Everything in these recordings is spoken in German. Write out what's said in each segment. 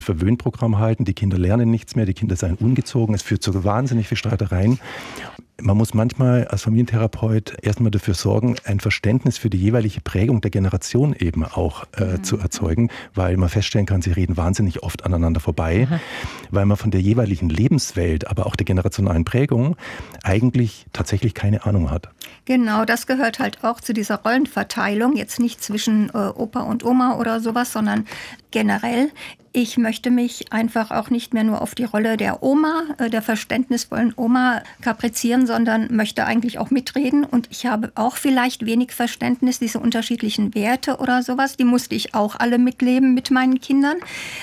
Verwöhnprogramm halten, die Kinder lernen nichts mehr, die Kinder seien ungezogen, es führt zu wahnsinnig viel Streitereien. Man muss manchmal als Familientherapeut erstmal dafür sorgen, ein Verständnis für die jeweilige Prägung der Generation eben auch zu erzeugen, weil man feststellen kann, sie reden wahnsinnig oft aneinander vorbei, weil man von der jeweiligen Lebenswelt, aber auch der generationalen Prägung eigentlich tatsächlich keine Ahnung hat. Genau, das gehört halt auch zu dieser Rollenverteilung, jetzt nicht zwischen Opa und Oma oder sowas, sondern generell. Ich möchte mich einfach auch nicht mehr nur auf die Rolle der Oma, der verständnisvollen Oma kaprizieren, sondern möchte eigentlich auch mitreden. Und ich habe auch vielleicht wenig Verständnis, diese unterschiedlichen Werte oder sowas, die musste ich auch alle mitleben mit meinen Kindern.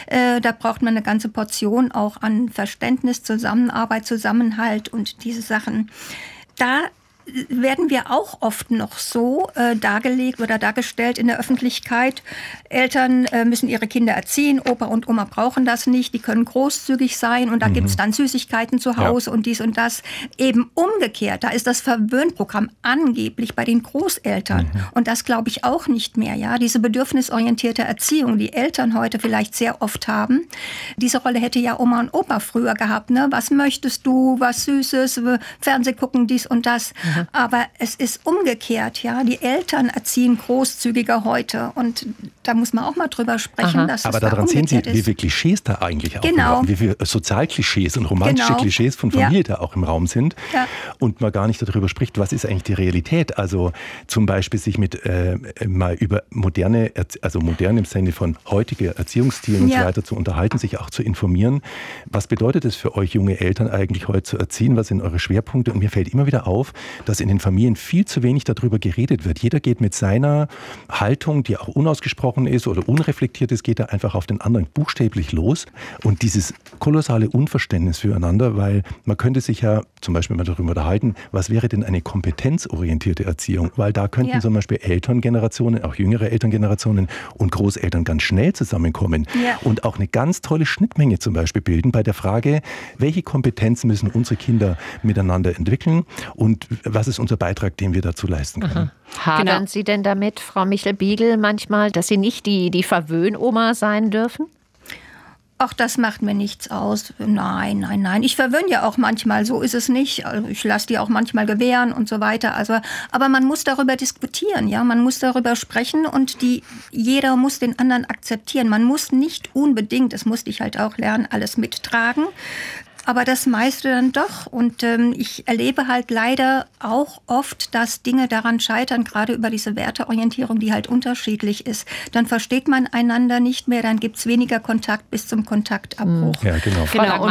Da braucht man eine ganze Portion auch an Verständnis, Zusammenarbeit, Zusammenhalt und diese Sachen. Da werden wir auch oft noch so dargelegt oder dargestellt in der Öffentlichkeit. Eltern müssen ihre Kinder erziehen, Opa und Oma brauchen das nicht, die können großzügig sein und da gibt es dann Süßigkeiten zu Hause und dies und das. Eben umgekehrt, da ist das Verwöhnprogramm angeblich bei den Großeltern und das glaube ich auch nicht mehr. Ja, diese bedürfnisorientierte Erziehung, die Eltern heute vielleicht sehr oft haben, diese Rolle hätte ja Oma und Opa früher gehabt. Ne? Was möchtest du, was Süßes, Fernseh gucken, dies und das. Aber es ist umgekehrt, ja. Die Eltern erziehen großzügiger heute und da muss man auch mal drüber sprechen. Dass aber daran sehen Sie, wie viele Klischees da eigentlich auch im Raum, wie viele Sozialklischees und romantische Klischees von Familie da auch im Raum sind und man gar nicht darüber spricht, was ist eigentlich die Realität. Also zum Beispiel sich mit mal über moderne im Sinne von heutiger Erziehungsstilen und so weiter zu unterhalten, sich auch zu informieren. Was bedeutet es für euch junge Eltern eigentlich heute zu erziehen? Was sind eure Schwerpunkte? Und mir fällt immer wieder auf, dass in den Familien viel zu wenig darüber geredet wird. Jeder geht mit seiner Haltung, die auch unausgesprochen ist oder unreflektiert ist, geht da einfach auf den anderen buchstäblich los. Und dieses kolossale Unverständnis füreinander, weil man könnte sich ja zum Beispiel mal darüber unterhalten, was wäre denn eine kompetenzorientierte Erziehung? Weil da könnten zum Beispiel Elterngenerationen, auch jüngere Elterngenerationen und Großeltern ganz schnell zusammenkommen und auch eine ganz tolle Schnittmenge zum Beispiel bilden bei der Frage, welche Kompetenzen müssen unsere Kinder miteinander entwickeln und was ist unser Beitrag, den wir dazu leisten können. Hadern Sie denn damit, Frau Michel-Biegel, manchmal, dass Sie nicht die Verwöhnoma sein dürfen? Ach, das macht mir nichts aus. Nein. Ich verwöhne ja auch manchmal, so ist es nicht. Also ich lasse die auch manchmal gewähren und so weiter. Also, aber man muss darüber diskutieren, ja. Man muss darüber sprechen und jeder muss den anderen akzeptieren. Man muss nicht unbedingt, das musste ich halt auch lernen, alles mittragen. Aber das meiste dann doch. Und ich erlebe halt leider auch oft, dass Dinge daran scheitern, gerade über diese Werteorientierung, die halt unterschiedlich ist. Dann versteht man einander nicht mehr, dann gibt es weniger Kontakt bis zum Kontaktabbruch. Ja, genau.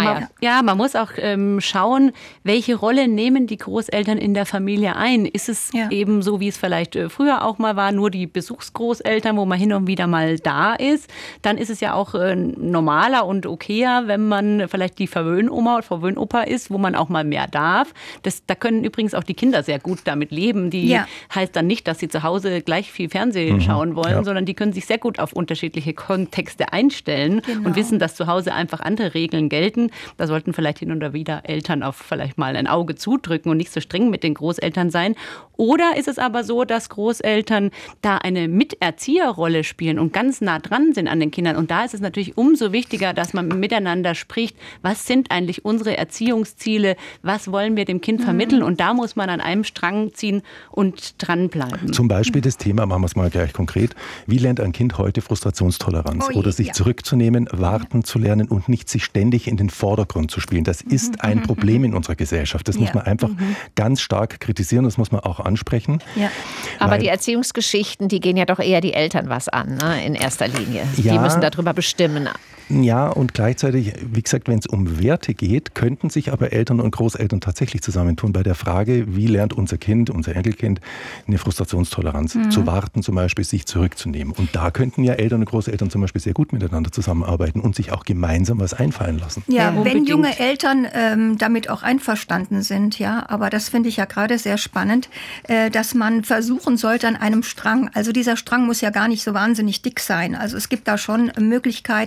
Und man muss auch schauen, welche Rolle nehmen die Großeltern in der Familie ein. Ist es eben so, wie es vielleicht früher auch mal war, nur die Besuchsgroßeltern, wo man hin und wieder mal da ist. Dann ist es ja auch normaler und okayer, wenn man vielleicht die Verwöhnoma oder Verwöhnopa ist, wo man auch mal mehr darf. Da können übrigens auch die Kinder sehr gut damit leben. Die heißt dann nicht, dass sie zu Hause gleich viel Fernsehen schauen wollen, sondern die können sich sehr gut auf unterschiedliche Kontexte einstellen und wissen, dass zu Hause einfach andere Regeln gelten. Da sollten vielleicht hin und wieder Eltern auf vielleicht mal ein Auge zudrücken und nicht so streng mit den Großeltern sein. Oder ist es aber so, dass Großeltern da eine Miterzieherrolle spielen und ganz nah dran sind an den Kindern. Und da ist es natürlich umso wichtiger, dass man miteinander spricht. Was sind eigentlich unsere Erziehungsziele? Was wollen wir dem Kind vermitteln? Und da muss man an einem Strang ziehen und dranbleiben. Zum Beispiel das Thema, machen wir es mal gleich konkret. Wie lernt ein Kind heute Frustrationstoleranz? Oder sich zurückzunehmen, warten zu lernen und nicht sich ständig in den Vordergrund zu spielen. Das ist ein Problem in unserer Gesellschaft. Das muss man einfach ganz stark kritisieren. Das muss man auch ansprechen. Ja. Aber die Erziehungsgeschichten, die gehen ja doch eher die Eltern was an, ne? In erster Linie. Die müssen darüber bestimmen. Ja, und gleichzeitig, wie gesagt, wenn es um Werte geht, könnten sich aber Eltern und Großeltern tatsächlich zusammentun bei der Frage, wie lernt unser Kind, unser Enkelkind eine Frustrationstoleranz zu warten, zum Beispiel sich zurückzunehmen. Und da könnten ja Eltern und Großeltern zum Beispiel sehr gut miteinander zusammenarbeiten und sich auch gemeinsam was einfallen lassen. Ja, wenn junge Eltern damit auch einverstanden sind, ja, aber das finde ich ja gerade sehr spannend, dass man versuchen sollte an einem Strang, also dieser Strang muss ja gar nicht so wahnsinnig dick sein, also es gibt da schon Möglichkeiten,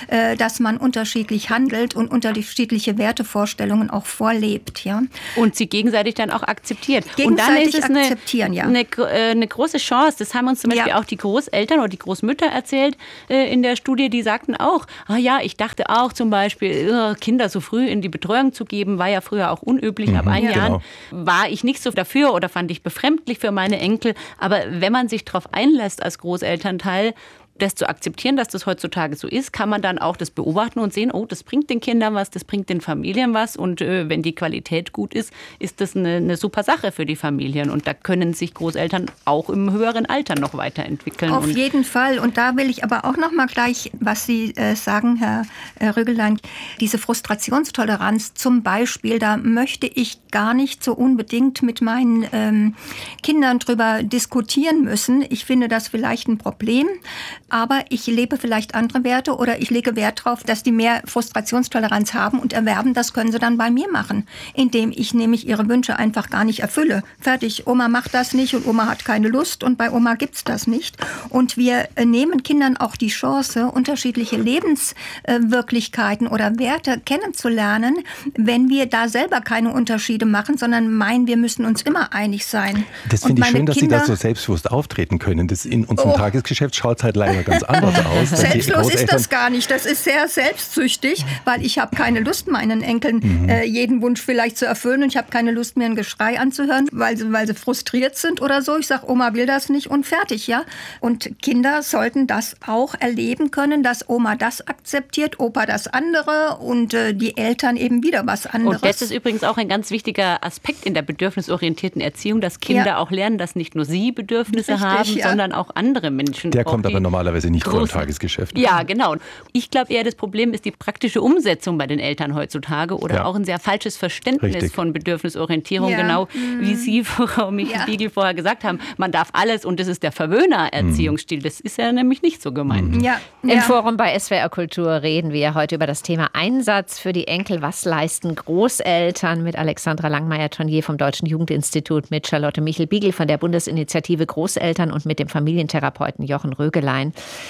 dass man unterschiedlich handelt und unterschiedliche Wertevorstellungen auch vorlebt. Ja? Und sie gegenseitig dann auch akzeptiert. Gegenseitig und dann ist es eine große Chance. Das haben uns zum Beispiel auch die Großeltern oder die Großmütter erzählt in der Studie. Die sagten auch, ich dachte auch zum Beispiel, Kinder so früh in die Betreuung zu geben, war ja früher auch unüblich. Ab 1 Jahren war ich nicht so dafür oder fand ich befremdlich für meine Enkel. Aber wenn man sich darauf einlässt als Großelternteil, das zu akzeptieren, dass das heutzutage so ist, kann man dann auch das beobachten und sehen, das bringt den Kindern was, das bringt den Familien was. Und wenn die Qualität gut ist, ist das eine super Sache für die Familien. Und da können sich Großeltern auch im höheren Alter noch weiterentwickeln. Auf jeden Fall. Und da will ich aber auch noch mal gleich, was Sie sagen, Herr Rügelein, diese Frustrationstoleranz zum Beispiel, da möchte ich gar nicht so unbedingt mit meinen Kindern drüber diskutieren müssen. Ich finde das vielleicht ein Problem. Aber ich lebe vielleicht andere Werte oder ich lege Wert darauf, dass die mehr Frustrationstoleranz haben und erwerben. Das können sie dann bei mir machen, indem ich nämlich ihre Wünsche einfach gar nicht erfülle. Fertig, Oma macht das nicht und Oma hat keine Lust und bei Oma gibt's das nicht. Und wir nehmen Kindern auch die Chance, unterschiedliche Lebenswirklichkeiten oder Werte kennenzulernen, wenn wir da selber keine Unterschiede machen, sondern meinen, wir müssen uns immer einig sein. Das finde ich schön, dass Sie da so selbstbewusst auftreten können. Das in unserem Tagesgeschäft schaut es halt leider ganz anders aus. Selbstlos ist das gar nicht. Das ist sehr selbstsüchtig, weil ich habe keine Lust, meinen Enkeln jeden Wunsch vielleicht zu erfüllen. Und ich habe keine Lust, mir ein Geschrei anzuhören, weil sie frustriert sind oder so. Ich sage, Oma will das nicht und fertig, ja. Und Kinder sollten das auch erleben können, dass Oma das akzeptiert, Opa das andere und die Eltern eben wieder was anderes. Und das ist übrigens auch ein ganz wichtiger Aspekt in der bedürfnisorientierten Erziehung, dass Kinder auch lernen, dass nicht nur sie Bedürfnisse haben, sondern auch andere Menschen. Der kommt aber normalerweise nicht vor im Tagesgeschäft. Ja, genau. Ich glaube eher, das Problem ist die praktische Umsetzung bei den Eltern heutzutage oder auch ein sehr falsches Verständnis von Bedürfnisorientierung, genau wie Sie, Frau Michel-Biegel, vorher gesagt haben. Man darf alles und das ist der Verwöhner-Erziehungsstil. Das ist ja nämlich nicht so gemeint. Im Forum bei SWR Kultur reden wir heute über das Thema Einsatz für die Enkel. Was leisten Großeltern? Mit Alexandra Langmeier-Tonnier vom Deutschen Jugendinstitut, mit Charlotte Michel-Biegel von der Bundesinitiative Großeltern und mit dem Familientherapeuten Jochen Rögelein.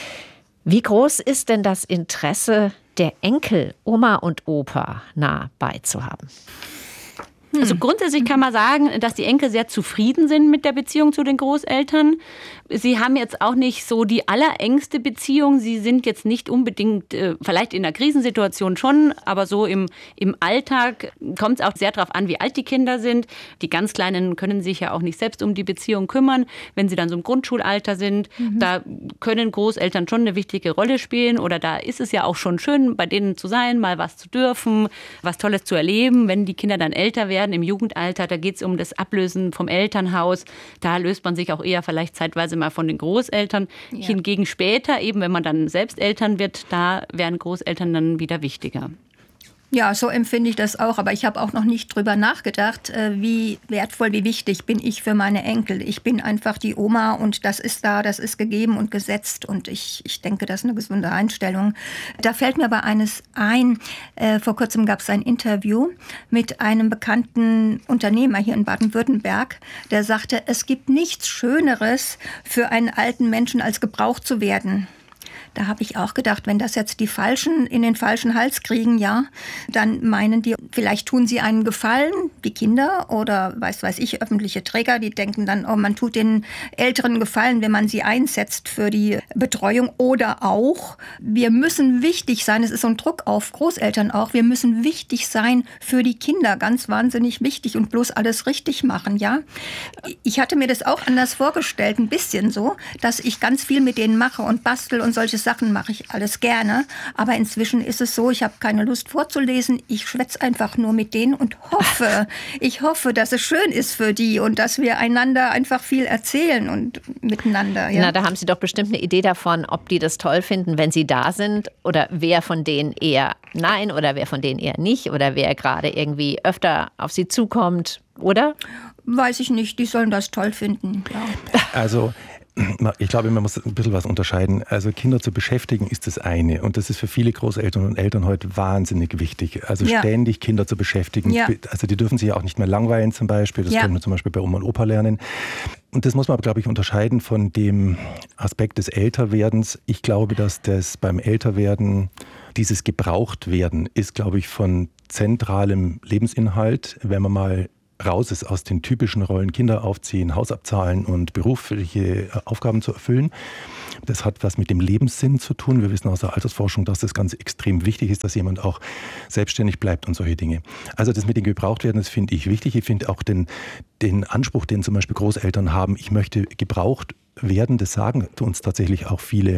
Wie groß ist denn das Interesse der Enkel, Oma und Opa nah beizuhaben? Also grundsätzlich kann man sagen, dass die Enkel sehr zufrieden sind mit der Beziehung zu den Großeltern. Sie haben jetzt auch nicht so die allerengste Beziehung. Sie sind jetzt nicht unbedingt, vielleicht in einer Krisensituation schon, aber so im Alltag kommt es auch sehr darauf an, wie alt die Kinder sind. Die ganz Kleinen können sich ja auch nicht selbst um die Beziehung kümmern. Wenn sie dann so im Grundschulalter sind, da können Großeltern schon eine wichtige Rolle spielen. Oder da ist es ja auch schon schön, bei denen zu sein, mal was zu dürfen, was Tolles zu erleben. Wenn die Kinder dann älter werden, im Jugendalter, da geht es um das Ablösen vom Elternhaus. Da löst man sich auch eher vielleicht zeitweise mal von den Großeltern. Ja. Hingegen später, eben wenn man dann selbst Eltern wird, da werden Großeltern dann wieder wichtiger. Ja, so empfinde ich das auch. Aber ich habe auch noch nicht drüber nachgedacht, wie wertvoll, wie wichtig bin ich für meine Enkel. Ich bin einfach die Oma und das ist da, das ist gegeben und gesetzt. Und ich denke, das ist eine gesunde Einstellung. Da fällt mir aber eines ein. Vor kurzem gab es ein Interview mit einem bekannten Unternehmer hier in Baden-Württemberg, der sagte, es gibt nichts Schöneres für einen alten Menschen, als gebraucht zu werden. Da habe ich auch gedacht, wenn das jetzt die Falschen in den falschen Hals kriegen, ja, dann meinen die, vielleicht tun sie einen Gefallen, die Kinder oder weiß ich, öffentliche Träger, die denken dann, man tut den Älteren Gefallen, wenn man sie einsetzt für die Betreuung. Oder auch, wir müssen wichtig sein, es ist so ein Druck auf Großeltern auch, wir müssen wichtig sein für die Kinder, ganz wahnsinnig wichtig und bloß alles richtig machen, ja. Ich hatte mir das auch anders vorgestellt, ein bisschen so, dass ich ganz viel mit denen mache und bastel und solche Sachen mache ich alles gerne. Aber inzwischen ist es so, ich habe keine Lust vorzulesen. Ich schwätze einfach nur mit denen und ich hoffe, dass es schön ist für die und dass wir einander einfach viel erzählen und miteinander. Ja. Na, da haben Sie doch bestimmt eine Idee davon, ob die das toll finden, wenn Sie da sind oder wer von denen eher nein oder wer von denen eher nicht oder wer gerade irgendwie öfter auf Sie zukommt, oder? Weiß ich nicht, die sollen das toll finden. Ja. Also ich glaube, man muss ein bisschen was unterscheiden. Also Kinder zu beschäftigen ist das eine. Und das ist für viele Großeltern und Eltern heute wahnsinnig wichtig. Also ständig Kinder zu beschäftigen. Ja. Also die dürfen sich ja auch nicht mehr langweilen zum Beispiel. Das können wir zum Beispiel bei Oma und Opa lernen. Und das muss man, glaube ich, unterscheiden von dem Aspekt des Älterwerdens. Ich glaube, dass das beim Älterwerden, dieses Gebrauchtwerden ist, glaube ich, von zentralem Lebensinhalt, wenn man mal raus ist aus den typischen Rollen, Kinder aufziehen, Haus abzahlen und berufliche Aufgaben zu erfüllen. Das hat was mit dem Lebenssinn zu tun. Wir wissen aus der Altersforschung, dass das ganz extrem wichtig ist, dass jemand auch selbstständig bleibt und solche Dinge. Also das mit dem Gebrauchtwerden, das finde ich wichtig. Ich finde auch den Anspruch, den zum Beispiel Großeltern haben, ich möchte gebraucht werden, das sagen uns tatsächlich auch viele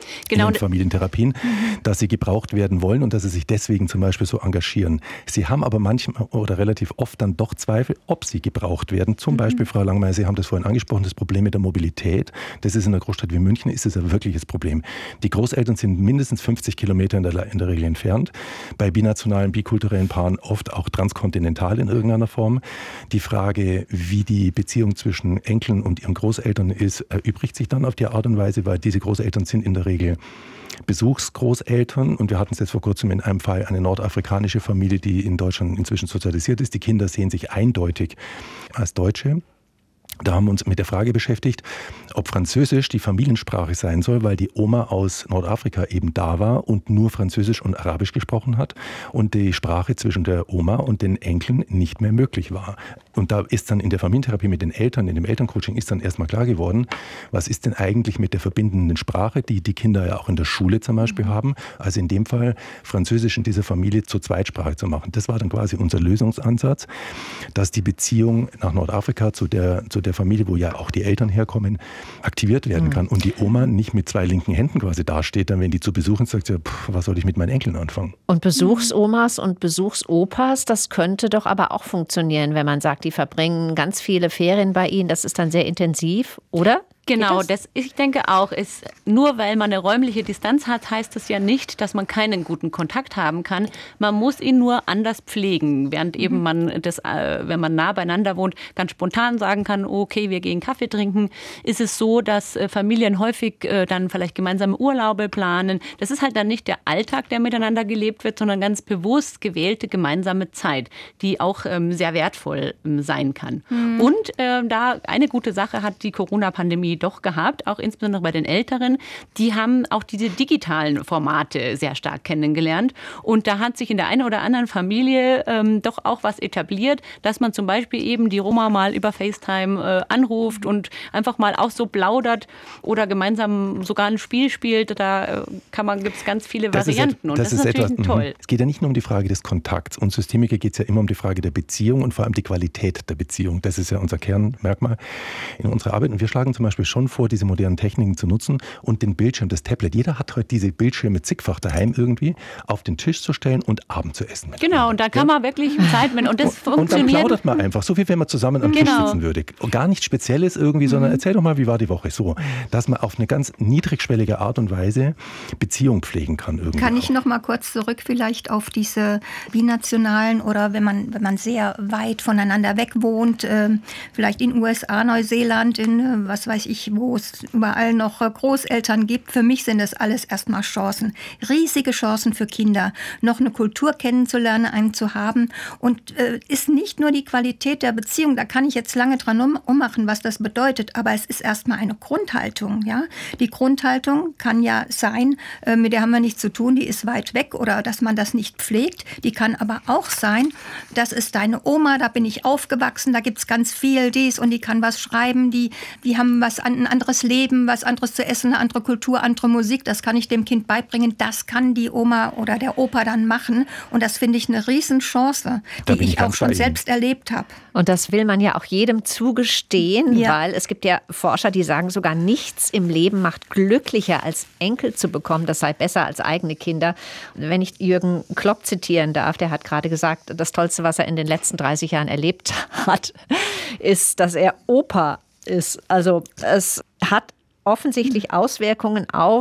in Familientherapien, dass sie gebraucht werden wollen und dass sie sich deswegen zum Beispiel so engagieren. Sie haben aber manchmal oder relativ oft dann doch Zweifel, ob sie gebraucht werden. Zum Beispiel, Frau Langmeier, Sie haben das vorhin angesprochen, das Problem mit der Mobilität. Das ist in einer Großstadt wie München, ist es ein wirkliches Problem. Die Großeltern sind mindestens 50 Kilometer in der Regel entfernt. Bei binationalen, bikulturellen Paaren oft auch transkontinental in irgendeiner Form. Die Frage, wie die Beziehung zwischen Enkeln und ihren Großeltern ist, erübrigt sich dann auf die Art und Weise, weil diese Großeltern sind in der Regel Besuchsgroßeltern und wir hatten es jetzt vor kurzem in einem Fall eine nordafrikanische Familie, die in Deutschland inzwischen sozialisiert ist. Die Kinder sehen sich eindeutig als Deutsche. Da haben wir uns mit der Frage beschäftigt, ob Französisch die Familiensprache sein soll, weil die Oma aus Nordafrika eben da war und nur Französisch und Arabisch gesprochen hat und die Sprache zwischen der Oma und den Enkeln nicht mehr möglich war. Und da ist dann in der Familientherapie mit den Eltern, in dem Elterncoaching ist dann erstmal klar geworden, was ist denn eigentlich mit der verbindenden Sprache, die die Kinder ja auch in der Schule zum Beispiel haben. Also in dem Fall Französisch in dieser Familie zur Zweitsprache zu machen. Das war dann quasi unser Lösungsansatz, dass die Beziehung nach Nordafrika zu der Familie, wo ja auch die Eltern herkommen, aktiviert werden kann. Und die Oma nicht mit zwei linken Händen quasi dasteht, dann wenn die zu Besuch sind, sagt sie, was soll ich mit meinen Enkeln anfangen? Und Besuchsomas und Besuchsopas, das könnte doch aber auch funktionieren, wenn man sagt, die verbringen ganz viele Ferien bei ihnen, das ist dann sehr intensiv, oder? Genau, ich denke auch, nur weil man eine räumliche Distanz hat, heißt das ja nicht, dass man keinen guten Kontakt haben kann. Man muss ihn nur anders pflegen, während eben man das, wenn man nah beieinander wohnt, ganz spontan sagen kann, okay, wir gehen Kaffee trinken. Ist es so, dass Familien häufig dann vielleicht gemeinsame Urlaube planen. Das ist halt dann nicht der Alltag, der miteinander gelebt wird, sondern ganz bewusst gewählte gemeinsame Zeit, die auch sehr wertvoll sein kann. Und da eine gute Sache hat die Corona-Pandemie doch gehabt, auch insbesondere bei den Älteren. Die haben auch diese digitalen Formate sehr stark kennengelernt. Und da hat sich in der einen oder anderen Familie doch auch was etabliert, dass man zum Beispiel eben die Oma mal über FaceTime anruft und einfach mal auch so plaudert oder gemeinsam sogar ein Spiel spielt. Da gibt es ganz viele Varianten. Und das ist natürlich toll. Es geht ja nicht nur um die Frage des Kontakts. Uns Systemiker geht es ja immer um die Frage der Beziehung und vor allem die Qualität der Beziehung. Das ist ja unser Kernmerkmal in unserer Arbeit. Und wir schlagen zum Beispiel schon vor, diese modernen Techniken zu nutzen und den Bildschirm, das Tablet. Jeder hat heute diese Bildschirme zigfach daheim irgendwie auf den Tisch zu stellen und Abend zu essen. Genau, und da kann man wirklich Zeit mit. Und das funktioniert. Und dann plaudert man einfach, so wie wenn man zusammen am Tisch sitzen würde. Und gar nichts Spezielles irgendwie, sondern erzähl doch mal, wie war die Woche? So, dass man auf eine ganz niedrigschwellige Art und Weise Beziehung pflegen kann. Irgendwie kann ich noch mal kurz zurück vielleicht auf diese binationalen oder wenn man sehr weit voneinander weg wohnt, vielleicht in USA, Neuseeland, in was weiß ich wo es überall noch Großeltern gibt. Für mich sind das alles erstmal Chancen. Riesige Chancen für Kinder, noch eine Kultur kennenzulernen, einen zu haben. Und ist nicht nur die Qualität der Beziehung, da kann ich jetzt lange dran ummachen, was das bedeutet, aber es ist erstmal eine Grundhaltung. Ja? Die Grundhaltung kann ja sein, mit der haben wir nichts zu tun, die ist weit weg oder dass man das nicht pflegt. Die kann aber auch sein, das ist deine Oma, da bin ich aufgewachsen, da gibt es ganz viel dies und die kann was schreiben, die haben ein anderes Leben, was anderes zu essen, eine andere Kultur, andere Musik, das kann ich dem Kind beibringen, das kann die Oma oder der Opa dann machen und das finde ich eine Riesenchance, die ich auch schon selbst erlebt habe. Und das will man ja auch jedem zugestehen, weil es gibt ja Forscher, die sagen, sogar nichts im Leben macht glücklicher als Enkel zu bekommen, das sei besser als eigene Kinder. Wenn ich Jürgen Klopp zitieren darf, der hat gerade gesagt, das Tollste, was er in den letzten 30 Jahren erlebt hat, ist, dass er Opa ist. Also es hat offensichtlich Auswirkungen auf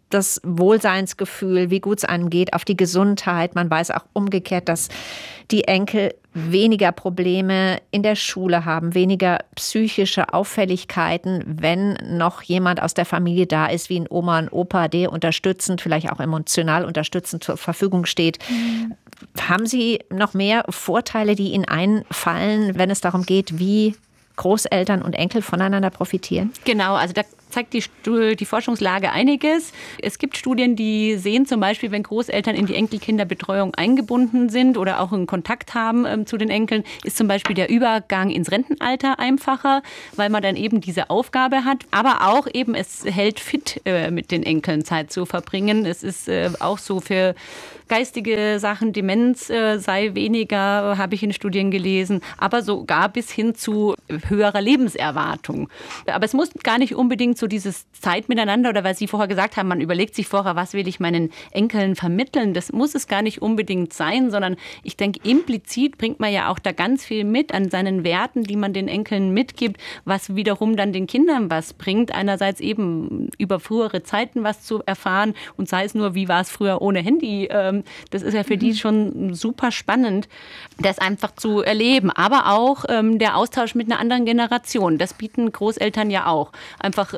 das Wohlseinsgefühl, wie gut es einem geht, auf die Gesundheit. Man weiß auch umgekehrt, dass die Enkel weniger Probleme in der Schule haben, weniger psychische Auffälligkeiten, wenn noch jemand aus der Familie da ist, wie ein Oma, ein Opa, der unterstützend, vielleicht auch emotional unterstützend zur Verfügung steht. Haben Sie noch mehr Vorteile, die Ihnen einfallen, wenn es darum geht, wie Großeltern und Enkel voneinander profitieren? Genau, also da zeigt die Forschungslage einiges. Es gibt Studien, die sehen zum Beispiel, wenn Großeltern in die Enkelkinderbetreuung eingebunden sind oder auch einen Kontakt haben zu den Enkeln, ist zum Beispiel der Übergang ins Rentenalter einfacher, weil man dann eben diese Aufgabe hat. Aber auch eben, es hält fit, mit den Enkeln Zeit zu verbringen. Es ist auch so für geistige Sachen, Demenz sei weniger, habe ich in Studien gelesen, aber sogar bis hin zu höherer Lebenserwartung. Aber es muss gar nicht unbedingt so dieses Zeit miteinander oder weil Sie vorher gesagt haben, man überlegt sich vorher, was will ich meinen Enkeln vermitteln. Das muss es gar nicht unbedingt sein, sondern ich denke, implizit bringt man ja auch da ganz viel mit an seinen Werten, die man den Enkeln mitgibt, was wiederum dann den Kindern was bringt. Einerseits eben über frühere Zeiten was zu erfahren und sei es nur, wie war es früher ohne Handy. Das ist ja für die schon super spannend, das einfach zu erleben. Aber auch der Austausch mit einer anderen Generation. Das bieten Großeltern ja auch. Einfach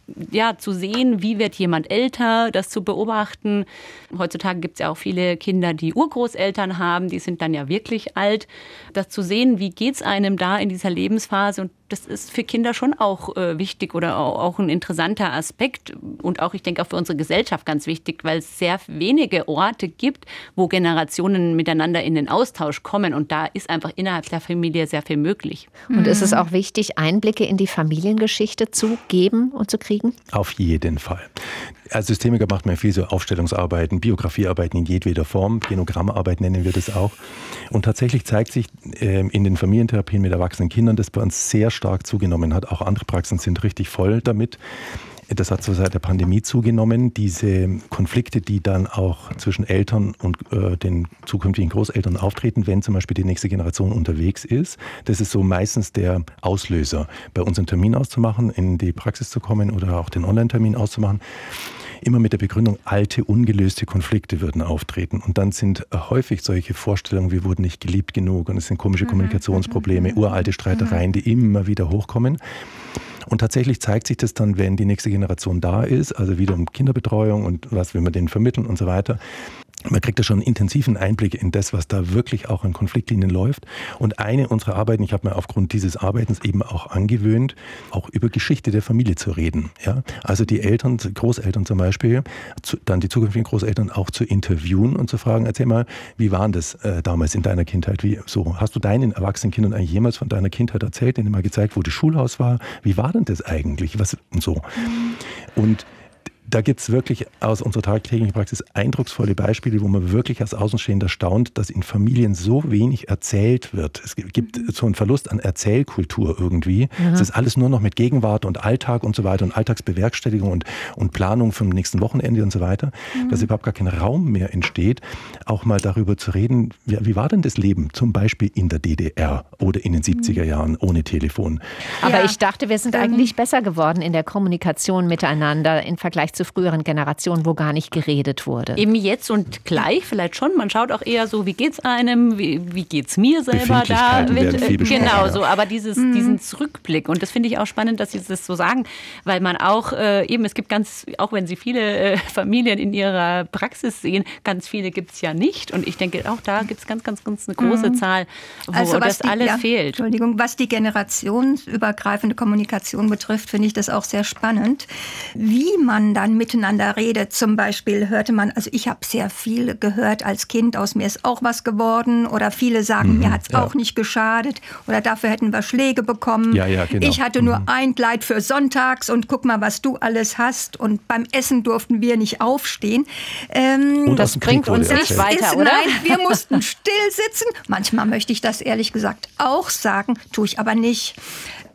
zu sehen, wie wird jemand älter, das zu beobachten. Heutzutage gibt es ja auch viele Kinder, die Urgroßeltern haben, die sind dann ja wirklich alt. Das zu sehen, wie geht es einem da in dieser Lebensphase, und das ist für Kinder schon auch wichtig oder auch ein interessanter Aspekt und auch, ich denke, auch für unsere Gesellschaft ganz wichtig, weil es sehr wenige Orte gibt, wo Generationen miteinander in den Austausch kommen, und da ist einfach innerhalb der Familie sehr viel möglich. Und ist es auch wichtig, Einblicke in die Familiengeschichte zu geben und zu kriegen? Auf jeden Fall. Als Systemiker macht man viel so Aufstellungsarbeiten, Biografiearbeiten in jedweder Form, Genogrammarbeit nennen wir das auch. Und tatsächlich zeigt sich in den Familientherapien mit erwachsenen Kindern, dass bei uns sehr stark zugenommen hat. Auch andere Praxen sind richtig voll damit. Das hat so seit der Pandemie zugenommen. Diese Konflikte, die dann auch zwischen Eltern und den zukünftigen Großeltern auftreten, wenn zum Beispiel die nächste Generation unterwegs ist, das ist so meistens der Auslöser, bei uns einen Termin auszumachen, in die Praxis zu kommen oder auch den Online-Termin auszumachen. Immer mit der Begründung, alte, ungelöste Konflikte würden auftreten. Und dann sind häufig solche Vorstellungen, wir wurden nicht geliebt genug und es sind komische Kommunikationsprobleme, uralte Streitereien, die immer wieder hochkommen. Und tatsächlich zeigt sich das dann, wenn die nächste Generation da ist, also wieder um Kinderbetreuung und was will man denen vermitteln und so weiter. Man kriegt da schon einen intensiven Einblick in das, was da wirklich auch an Konfliktlinien läuft. Und eine unserer Arbeiten, ich habe mir aufgrund dieses Arbeitens eben auch angewöhnt, auch über Geschichte der Familie zu reden. Ja? Also die Eltern, Großeltern zum Beispiel, dann die zukünftigen Großeltern auch zu interviewen und zu fragen, erzähl mal, wie war das damals in deiner Kindheit? Hast du deinen erwachsenen Kindern eigentlich jemals von deiner Kindheit erzählt, denen mal gezeigt, wo das Schulhaus war? Wie war denn das eigentlich? Und so. Und da gibt es wirklich aus unserer tagtäglichen Praxis eindrucksvolle Beispiele, wo man wirklich als Außenstehender staunt, dass in Familien so wenig erzählt wird. Es gibt so einen Verlust an Erzählkultur irgendwie. Es ist alles nur noch mit Gegenwart und Alltag und so weiter und Alltagsbewerkstelligung und Planung vom nächsten Wochenende und so weiter, dass überhaupt gar kein Raum mehr entsteht, auch mal darüber zu reden, wie war denn das Leben zum Beispiel in der DDR oder in den 70er Jahren ohne Telefon. Aber ich dachte, wir sind eigentlich besser geworden in der Kommunikation miteinander im Vergleich zu früheren Generationen, wo gar nicht geredet wurde. Eben jetzt und gleich vielleicht schon. Man schaut auch eher so, wie geht's einem, wie geht's mir selber da. Genau so, aber diesen Rückblick. Und das finde ich auch spannend, dass Sie das so sagen, weil man auch es gibt auch wenn Sie viele Familien in Ihrer Praxis sehen, ganz viele gibt es ja nicht. Und ich denke, auch da gibt es ganz eine große Zahl, wo das alles fehlt. Entschuldigung, was die generationsübergreifende Kommunikation betrifft, finde ich das auch sehr spannend. Wie man dann miteinander redet, zum Beispiel hörte man, also ich habe sehr viel gehört als Kind, aus mir ist auch was geworden, oder viele sagen, mir hat es auch nicht geschadet, oder dafür hätten wir Schläge bekommen. Ja, genau. Ich hatte nur ein Kleid für sonntags und guck mal, was du alles hast, und beim Essen durften wir nicht aufstehen. Und das bringt uns nicht weiter, oder? Nein, wir mussten still sitzen. Manchmal möchte ich das ehrlich gesagt auch sagen, tue ich aber nicht.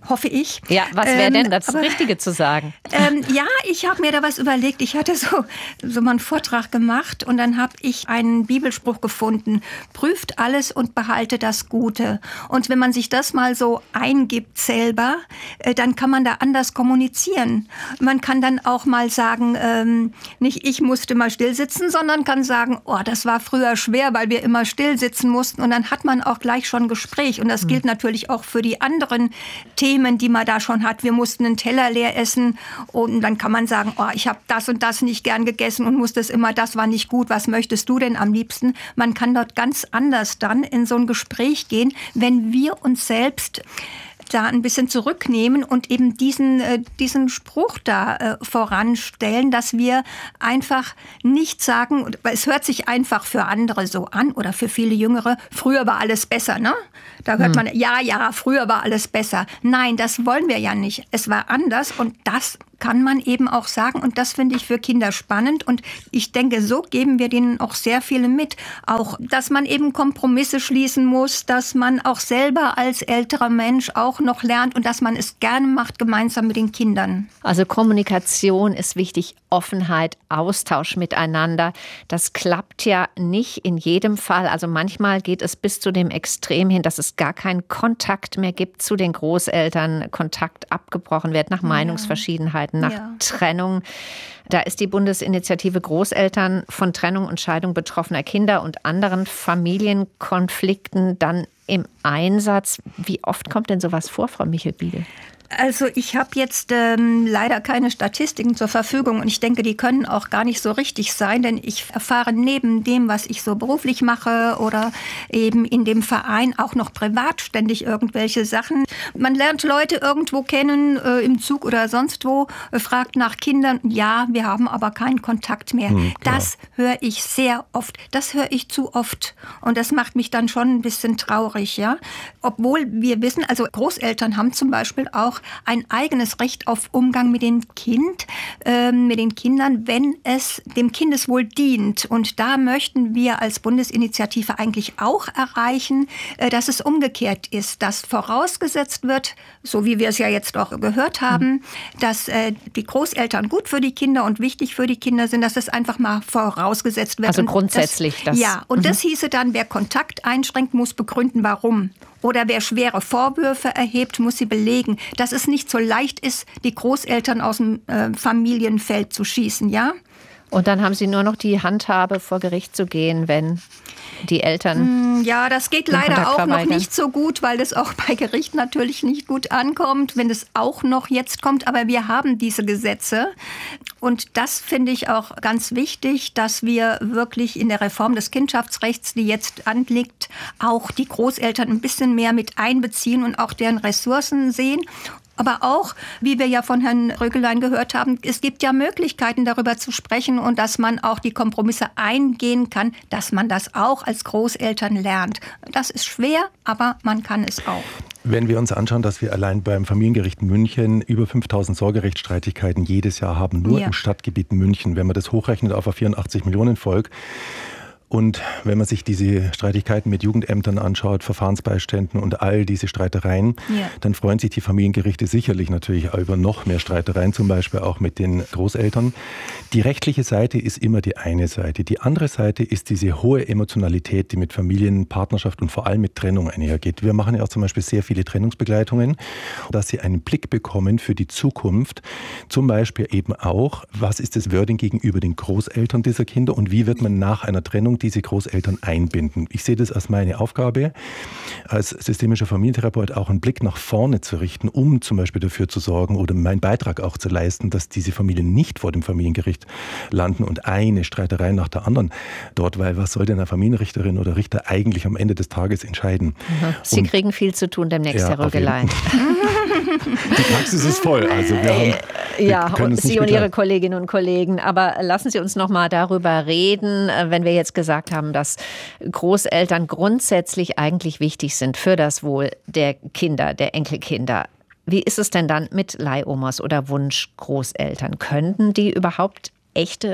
hoffe ich. Ja, was wäre denn das Richtige zu sagen? Ja, ich habe mir da was überlegt. Ich hatte so mal einen Vortrag gemacht und dann habe ich einen Bibelspruch gefunden. Prüft alles und behalte das Gute. Und wenn man sich das mal so eingibt selber, dann kann man da anders kommunizieren. Man kann dann auch mal sagen, nicht ich musste mal still sitzen, sondern kann sagen, oh, das war früher schwer, weil wir immer still sitzen mussten. Und dann hat man auch gleich schon ein Gespräch. Und das gilt natürlich auch für die anderen Themen, die man da schon hat. Wir mussten einen Teller leer essen und dann kann man sagen, oh, ich habe das und das nicht gern gegessen und musste es immer, das war nicht gut, was möchtest du denn am liebsten? Man kann dort ganz anders dann in so ein Gespräch gehen, wenn wir uns selbst da ein bisschen zurücknehmen und eben diesen Spruch da voranstellen, dass wir einfach nicht sagen, weil es hört sich einfach für andere so an oder für viele Jüngere, früher war alles besser, ne? Da hört man, ja, früher war alles besser. Nein, das wollen wir ja nicht. Es war anders und das kann man eben auch sagen. Und das finde ich für Kinder spannend. Und ich denke, so geben wir denen auch sehr viele mit. Auch, dass man eben Kompromisse schließen muss, dass man auch selber als älterer Mensch auch noch lernt und dass man es gerne macht, gemeinsam mit den Kindern. Also Kommunikation ist wichtig, Offenheit, Austausch miteinander. Das klappt ja nicht in jedem Fall. Also manchmal geht es bis zu dem Extrem hin, dass es gar keinen Kontakt mehr gibt zu den Großeltern, Kontakt abgebrochen wird nach Meinungsverschiedenheiten, nach Trennung. Da ist die Bundesinitiative Großeltern von Trennung und Scheidung betroffener Kinder und anderen Familienkonflikten dann im Einsatz. Wie oft kommt denn sowas vor, Frau Michelbiegel? Also ich habe jetzt leider keine Statistiken zur Verfügung und ich denke, die können auch gar nicht so richtig sein, denn ich erfahre neben dem, was ich so beruflich mache oder eben in dem Verein auch noch privat ständig irgendwelche Sachen. Man lernt Leute irgendwo kennen, im Zug oder sonst wo, fragt nach Kindern, ja, wir haben aber keinen Kontakt mehr. Das höre ich sehr oft, das höre ich zu oft und das macht mich dann schon ein bisschen traurig, ja. Obwohl wir wissen, also Großeltern haben zum Beispiel auch ein eigenes Recht auf Umgang mit dem Kind, mit den Kindern, wenn es dem Kindeswohl dient. Und da möchten wir als Bundesinitiative eigentlich auch erreichen, dass es umgekehrt ist, dass vorausgesetzt wird, so wie wir es ja jetzt auch gehört haben, dass die Großeltern gut für die Kinder und wichtig für die Kinder sind, dass es einfach mal vorausgesetzt wird. Also grundsätzlich das. Ja, und das hieße dann, wer Kontakt einschränkt, muss begründen, warum. Oder wer schwere Vorwürfe erhebt, muss sie belegen, dass es nicht so leicht ist, die Großeltern aus dem Familienfeld zu schießen, ja? Und dann haben Sie nur noch die Handhabe, vor Gericht zu gehen, wenn die Eltern... Ja, das geht leider auch noch nicht so gut, weil das auch bei Gericht natürlich nicht gut ankommt, wenn es auch noch jetzt kommt. Aber wir haben diese Gesetze. Und das finde ich auch ganz wichtig, dass wir wirklich in der Reform des Kindschaftsrechts, die jetzt anliegt, auch die Großeltern ein bisschen mehr mit einbeziehen und auch deren Ressourcen sehen. Aber auch, wie wir ja von Herrn Rögelein gehört haben, es gibt ja Möglichkeiten, darüber zu sprechen und dass man auch die Kompromisse eingehen kann, dass man das auch als Großeltern lernt. Das ist schwer, aber man kann es auch. Wenn wir uns anschauen, dass wir allein beim Familiengericht München über 5000 Sorgerechtsstreitigkeiten jedes Jahr haben, nur im Stadtgebiet München, wenn man das hochrechnet auf ein 84 Millionen Volk. Und wenn man sich diese Streitigkeiten mit Jugendämtern anschaut, Verfahrensbeiständen und all diese Streitereien, dann freuen sich die Familiengerichte sicherlich natürlich über noch mehr Streitereien, zum Beispiel auch mit den Großeltern. Die rechtliche Seite ist immer die eine Seite. Die andere Seite ist diese hohe Emotionalität, die mit Familien, Partnerschaft und vor allem mit Trennung einhergeht. Wir machen ja auch zum Beispiel sehr viele Trennungsbegleitungen, dass sie einen Blick bekommen für die Zukunft. Zum Beispiel eben auch, was ist das Wording gegenüber den Großeltern dieser Kinder und wie wird man nach einer Trennung diese Großeltern einbinden. Ich sehe das als meine Aufgabe, als systemischer Familientherapeut auch einen Blick nach vorne zu richten, um zum Beispiel dafür zu sorgen oder meinen Beitrag auch zu leisten, dass diese Familien nicht vor dem Familiengericht landen und eine Streiterei nach der anderen dort, weil was soll denn eine Familienrichterin oder Richter eigentlich am Ende des Tages entscheiden? Sie kriegen viel zu tun demnächst, Herr Rögelein. Die Praxis ist voll. Also und Sie und Ihre Kolleginnen und Kollegen. Aber lassen Sie uns noch mal darüber reden, wenn wir jetzt gesagt haben, dass Großeltern grundsätzlich eigentlich wichtig sind für das Wohl der Kinder, der Enkelkinder. Wie ist es denn dann mit Leihomas oder Wunschgroßeltern? Könnten die überhaupt echte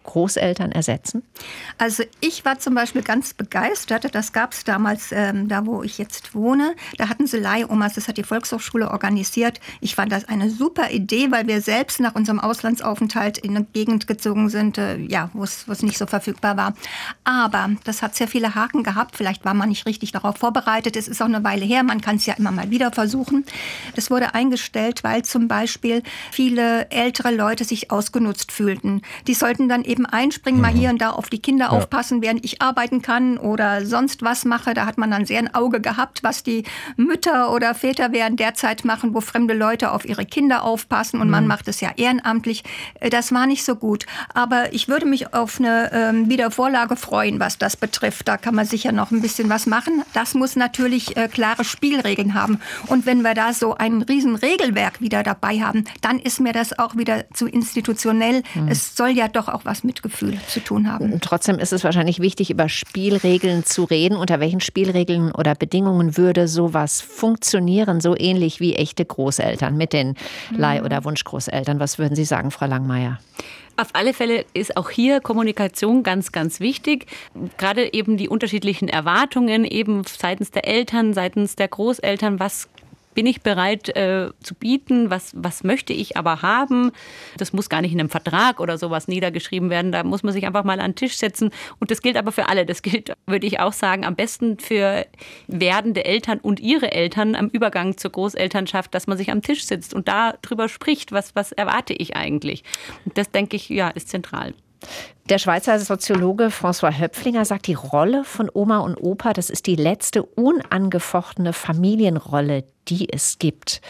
Großeltern ersetzen? Also ich war zum Beispiel ganz begeistert, das gab es damals, da wo ich jetzt wohne, da hatten sie Leihomas, das hat die Volkshochschule organisiert. Ich fand das eine super Idee, weil wir selbst nach unserem Auslandsaufenthalt in eine Gegend gezogen sind, wo es nicht so verfügbar war. Aber das hat sehr viele Haken gehabt, vielleicht war man nicht richtig darauf vorbereitet, es ist auch eine Weile her, man kann es ja immer mal wieder versuchen. Das wurde eingestellt, weil zum Beispiel viele ältere Leute sich ausgenutzt fühlten. Die sollten dann eben einspringen, mal hier und da auf die Kinder aufpassen, während ich arbeiten kann oder sonst was mache. Da hat man dann sehr ein Auge gehabt, was die Mütter oder Väter während der Zeit machen, wo fremde Leute auf ihre Kinder aufpassen und man macht es ja ehrenamtlich. Das war nicht so gut. Aber ich würde mich auf eine Wiedervorlage freuen, was das betrifft. Da kann man sicher noch ein bisschen was machen. Das muss natürlich klare Spielregeln haben. Und wenn wir da so ein riesen Regelwerk wieder dabei haben, dann ist mir das auch wieder zu institutionell. Es soll ja doch auch was mit Gefühl zu tun haben. Und trotzdem ist es wahrscheinlich wichtig, über Spielregeln zu reden. Unter welchen Spielregeln oder Bedingungen würde sowas funktionieren, so ähnlich wie echte Großeltern mit den Leih- oder Wunschgroßeltern? Was würden Sie sagen, Frau Langmeier? Auf alle Fälle ist auch hier Kommunikation ganz, ganz wichtig. Gerade eben die unterschiedlichen Erwartungen, eben seitens der Eltern, seitens der Großeltern, was bin ich bereit zu bieten, was möchte ich aber haben. Das muss gar nicht in einem Vertrag oder sowas niedergeschrieben werden, da muss man sich einfach mal an den Tisch setzen. Und das gilt aber für alle, das gilt, würde ich auch sagen, am besten für werdende Eltern und ihre Eltern am Übergang zur Großelternschaft, dass man sich am Tisch sitzt und darüber spricht, was erwarte ich eigentlich. Und das, denke ich, ist zentral. Der Schweizer Soziologe François Höpflinger sagt, die Rolle von Oma und Opa, das ist die letzte unangefochtene Familienrolle, die es gibt.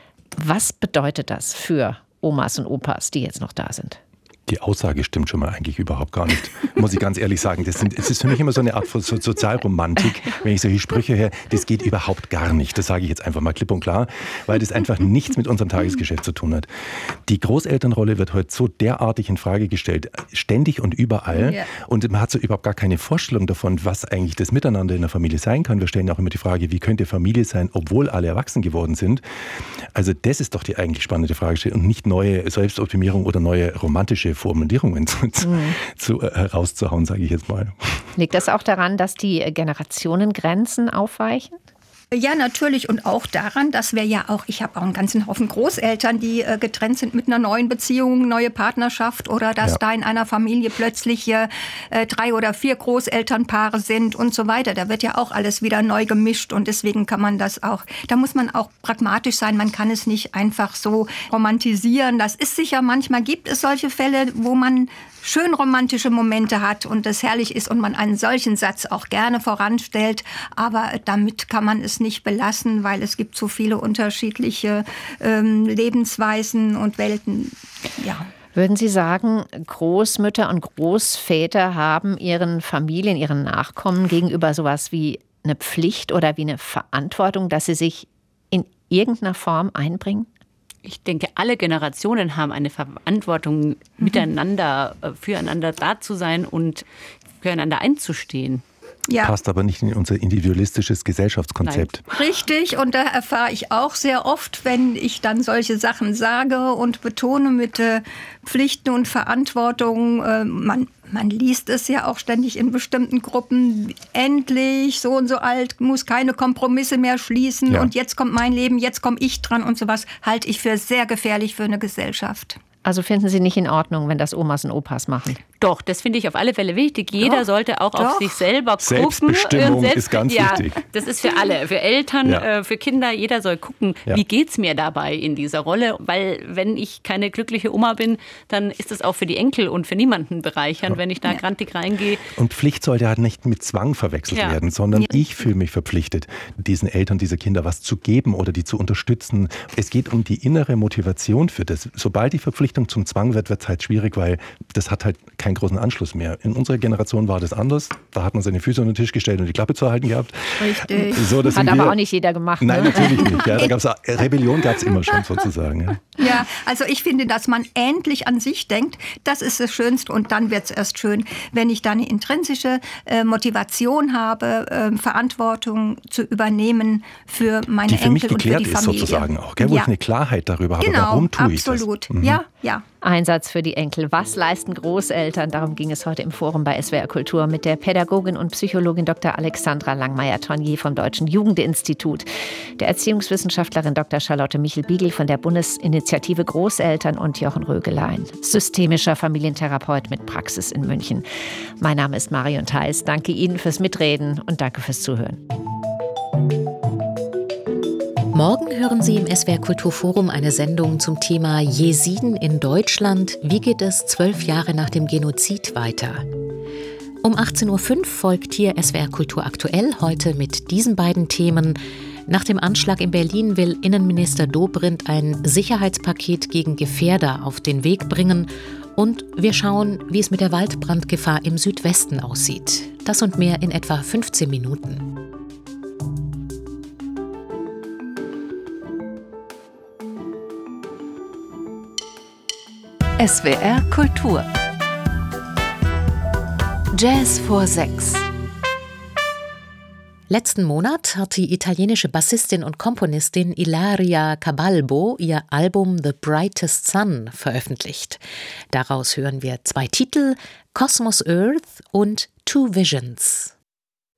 Was bedeutet das für Omas und Opas, die jetzt noch da sind? Die Aussage stimmt schon mal eigentlich überhaupt gar nicht, muss ich ganz ehrlich sagen. Es ist für mich immer so eine Art von Sozialromantik, wenn ich solche Sprüche höre. Das geht überhaupt gar nicht. Das sage ich jetzt einfach mal klipp und klar, weil das einfach nichts mit unserem Tagesgeschäft zu tun hat. Die Großelternrolle wird heute so derartig in Frage gestellt, ständig und überall. Ja. Und man hat so überhaupt gar keine Vorstellung davon, was eigentlich das Miteinander in der Familie sein kann. Wir stellen ja auch immer die Frage, wie könnte Familie sein, obwohl alle erwachsen geworden sind. Also das ist doch die eigentlich spannende Frage und nicht neue Selbstoptimierung oder neue romantische Formulierungen herauszuhauen, sage ich jetzt mal. Liegt das auch daran, dass die Generationengrenzen aufweichen? Ja, natürlich. Und auch daran, dass wir ja auch, ich habe auch einen ganzen Haufen Großeltern, die getrennt sind mit einer neuen Beziehung, neue Partnerschaft oder dass da in einer Familie plötzlich 3 oder 4 Großelternpaare sind und so weiter. Da wird ja auch alles wieder neu gemischt und deswegen kann man das auch, da muss man auch pragmatisch sein. Man kann es nicht einfach so romantisieren. Das ist sicher, manchmal gibt es solche Fälle, wo man schön romantische Momente hat und das herrlich ist und man einen solchen Satz auch gerne voranstellt. Aber damit kann man es nicht belassen, weil es gibt so viele unterschiedliche Lebensweisen und Welten. Ja. Würden Sie sagen, Großmütter und Großväter haben ihren Familien, ihren Nachkommen gegenüber sowas wie eine Pflicht oder wie eine Verantwortung, dass sie sich in irgendeiner Form einbringen? Ich denke, alle Generationen haben eine Verantwortung, miteinander, füreinander da zu sein und füreinander einzustehen. Ja. Passt aber nicht in unser individualistisches Gesellschaftskonzept. Nein. Richtig, und da erfahre ich auch sehr oft, wenn ich dann solche Sachen sage und betone mit Pflichten und Verantwortung, man liest es ja auch ständig in bestimmten Gruppen, endlich, so und so alt, muss keine Kompromisse mehr schließen und jetzt kommt mein Leben, jetzt komme ich dran und sowas, halte ich für sehr gefährlich für eine Gesellschaft. Also finden Sie nicht in Ordnung, wenn das Omas und Opas machen? Doch, das finde ich auf alle Fälle wichtig. Jeder sollte auch auf sich selber gucken. Selbstbestimmung ist ganz wichtig. Das ist für alle, für Eltern, für Kinder. Jeder soll gucken, wie geht's mir dabei in dieser Rolle. Weil wenn ich keine glückliche Oma bin, dann ist es auch für die Enkel und für niemanden bereichernd, wenn ich da grantig reingehe. Und Pflicht sollte halt nicht mit Zwang verwechselt werden, sondern ich fühle mich verpflichtet, diesen Eltern, dieser Kinder was zu geben oder die zu unterstützen. Es geht um die innere Motivation für das. Sobald die Verpflichtung zum Zwang wird, wird es halt schwierig, weil das hat halt keinen großen Anschluss mehr. In unserer Generation war das anders. Da hat man seine Füße unter den Tisch gestellt und die Klappe zu halten gehabt. Richtig. So, hat aber auch nicht jeder gemacht. Nein, natürlich nicht. Ja, da gab's Rebellion gab es immer schon sozusagen. Ja, also ich finde, dass man endlich an sich denkt, das ist das Schönste und dann wird es erst schön, wenn ich da eine intrinsische Motivation habe, Verantwortung zu übernehmen für meine Enkel und für die Familie. Die für mich geklärt ist sozusagen auch, gell? Wo ich eine Klarheit darüber habe, genau, warum tue ich das. Absolut, ja. Ja. Einsatz für die Enkel. Was leisten Großeltern? Darum ging es heute im Forum bei SWR Kultur mit der Pädagogin und Psychologin Dr. Alexandra Langmeier-Tornier vom Deutschen Jugendinstitut, der Erziehungswissenschaftlerin Dr. Charlotte Michel-Biegel von der Bundesinitiative Großeltern und Jochen Rögelein, systemischer Familientherapeut mit Praxis in München. Mein Name ist Marion Theis. Danke Ihnen fürs Mitreden und danke fürs Zuhören. Morgen hören Sie im SWR Kulturforum eine Sendung zum Thema Jesiden in Deutschland. Wie geht es 12 Jahre nach dem Genozid weiter? Um 18.05 Uhr folgt hier SWR Kultur aktuell, heute mit diesen beiden Themen. Nach dem Anschlag in Berlin will Innenminister Dobrindt ein Sicherheitspaket gegen Gefährder auf den Weg bringen. Und wir schauen, wie es mit der Waldbrandgefahr im Südwesten aussieht. Das und mehr in etwa 15 Minuten. SWR Kultur. Jazz vor 6. Letzten Monat hat die italienische Bassistin und Komponistin Ilaria Cabalbo ihr Album The Brightest Sun veröffentlicht. Daraus hören wir 2 Titel, Cosmos Earth und Two Visions.